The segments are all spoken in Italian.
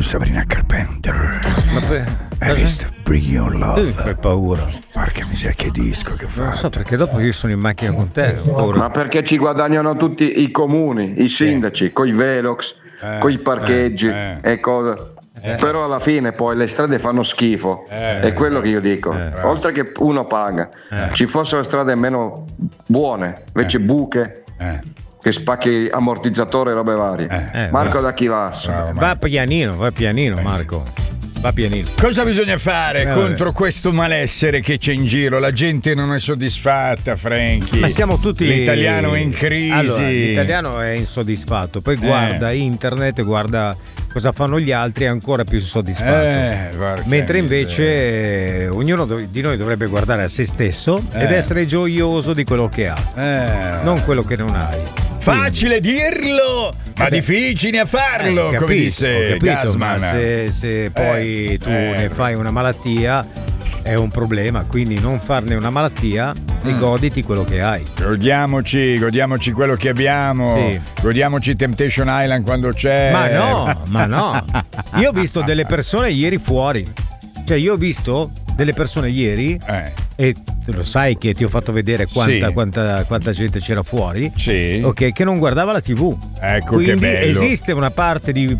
Sabrina Carpenter. Hai visto? Bring Your Love. Fai paura. Porca miseria, che disco che fa. Non so, perché dopo io sono in macchina con te. Ma perché ci guadagnano tutti i comuni, i sindaci, coi velox, coi parcheggi e cose. Però alla fine poi le strade fanno schifo, è quello che io dico. Oltre che uno paga, ci fossero strade meno buone, invece buche, che spacchi ammortizzatore e robe varie. Marco da Chivasso. Va pianino, Marco. Va pianino. Cosa bisogna fare contro questo malessere che c'è in giro? La gente non è soddisfatta, Frankie. Ma siamo tutti. L'italiano è in crisi. Allora, l'italiano è insoddisfatto, poi guarda internet, guarda cosa fanno gli altri, è ancora più insoddisfatto. Mentre invece ognuno di noi dovrebbe guardare a se stesso ed essere gioioso di quello che ha, non quello che non hai. Facile dirlo, ma difficile a farlo, come disse Gassman. Ma se poi tu ne fai una malattia è un problema, quindi non farne una malattia e goditi quello che hai. Godiamoci quello che abbiamo, godiamoci Temptation Island quando c'è. Ma no, io ho visto delle persone ieri fuori, cioè io ho visto delle persone ieri e lo sai che ti ho fatto vedere quanta gente c'era fuori, ok, che non guardava la TV. Ecco, quindi che bello. Esiste una parte di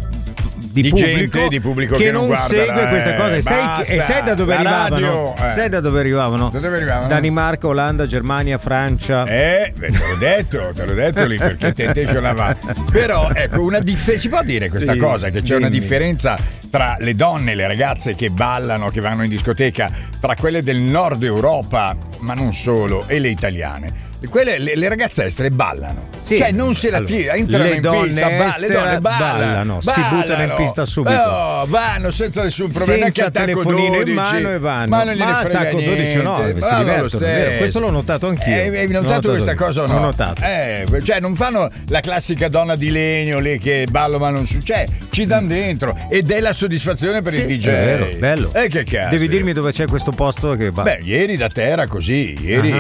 pubblico che non guarda segue queste cose. Sai da dove arrivavano? Sai da dove arrivavano? Da dove arrivavano? Danimarca, Olanda, Germania, Francia. Te l'ho detto lì perché Temptation va. Però ecco, si può dire questa cosa, che c'è una differenza tra le donne, le ragazze che ballano, che vanno in discoteca, tra quelle del nord Europa, ma non solo, e le italiane. Quelle, le ragazze estere ballano, cioè non se la tirano, entrano in pista, le donne ballano, si buttano in pista subito, vanno senza nessun problema, senza telefonino in mano e vanno. Ma non gliene frega attacco 12 no, si divertono, vero? Questo l'ho notato anch'io. Hai notato questa cosa o no? L'ho notato. Cioè non fanno la classica donna di legno lì che ballo ma non succede, ci danno dentro ed è la soddisfazione per il DJ. È vero, bello. Che cazzo. Devi dirmi dove c'è questo posto che va. Ieri da te era così,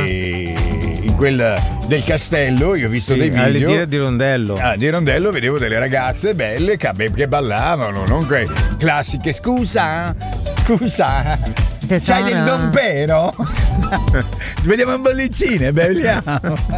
in quel del castello io ho visto dei video di Rondello. Di Rondello vedevo delle ragazze belle che ballavano, non quelle classiche. Scusa c'hai del dompero? Vediamo un bollicine, beviamo.